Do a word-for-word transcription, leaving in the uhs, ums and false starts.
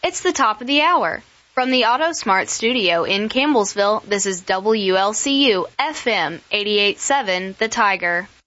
It's the top of the hour. From the AutoSmart studio in Campbellsville, this is W L C U F M eighty-eight point seven The Tiger.